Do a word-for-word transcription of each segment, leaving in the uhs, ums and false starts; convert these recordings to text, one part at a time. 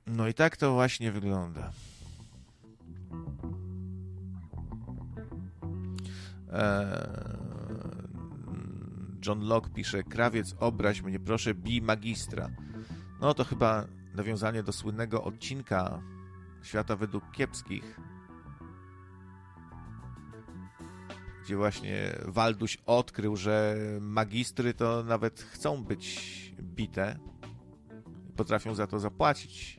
No i tak to właśnie wygląda. John Locke pisze: krawiec, obraź mnie, proszę, bij magistra. No to chyba nawiązanie do słynnego odcinka Świata według kiepskich, gdzie właśnie Walduś odkrył, że magistry to nawet chcą być bite i potrafią za to zapłacić.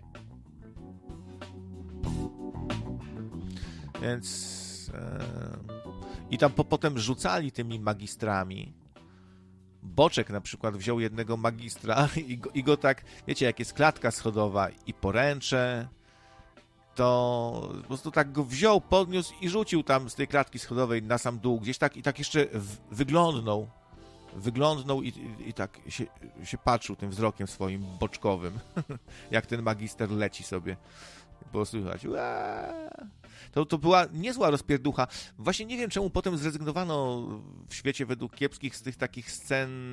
Więc e, i tam po, potem rzucali tymi magistrami. Boczek na przykład wziął jednego magistra i go, i go tak, wiecie, jak jest klatka schodowa i poręcze, to po prostu tak go wziął, podniósł i rzucił tam z tej klatki schodowej na sam dół gdzieś tak i tak jeszcze w, wyglądnął. Wyglądnął i, i, i tak się, się patrzył tym wzrokiem swoim boczkowym, jak ten magister leci sobie. Było słychać. To, to była niezła rozpierducha. Właśnie nie wiem, czemu potem zrezygnowano w świecie według kiepskich z tych takich scen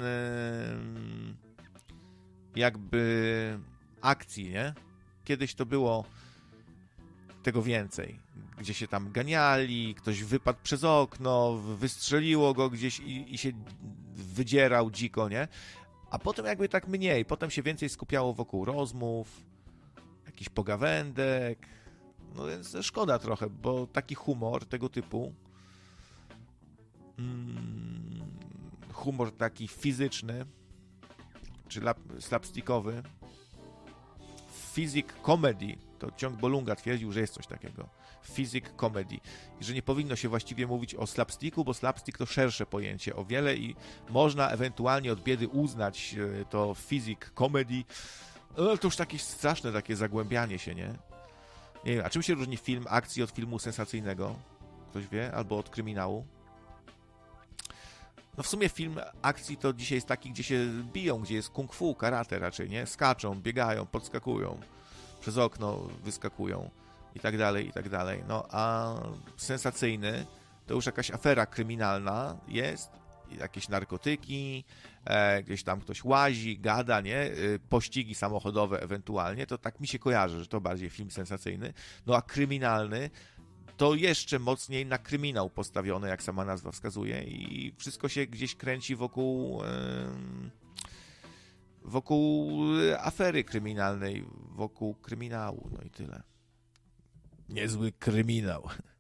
jakby akcji, nie? Kiedyś to było tego więcej. Gdzie się tam ganiali, ktoś wypadł przez okno, wystrzeliło go gdzieś i, i się wydzierał dziko, nie? A potem jakby tak mniej. Potem się więcej skupiało wokół rozmów, jakichś pogawędek. No więc szkoda trochę, bo taki humor tego typu, hmm, humor taki fizyczny, czy slapstickowy, physic comedy, to Ciąg Bolunga twierdził, że jest coś takiego. Physic comedy. I że nie powinno się właściwie mówić o slapsticku, bo slapstick to szersze pojęcie o wiele i można ewentualnie od biedy uznać to physic comedy. No to już takie straszne takie zagłębianie się, nie? Nie wiem, a czym się różni film akcji od filmu sensacyjnego? Ktoś wie? Albo od kryminału? No w sumie film akcji to dzisiaj jest taki, gdzie się biją, gdzie jest kung fu, karate raczej, nie? Skaczą, biegają, podskakują, przez okno wyskakują i tak dalej, i tak dalej. No a sensacyjny to już jakaś afera kryminalna jest, jakieś narkotyki, e, gdzieś tam ktoś łazi, gada, nie? E, pościgi samochodowe ewentualnie, to tak mi się kojarzy, że to bardziej film sensacyjny. No a kryminalny to jeszcze mocniej na kryminał postawione, jak sama nazwa wskazuje i wszystko się gdzieś kręci wokół e, wokół afery kryminalnej, wokół kryminału, no i tyle. Niezły kryminał.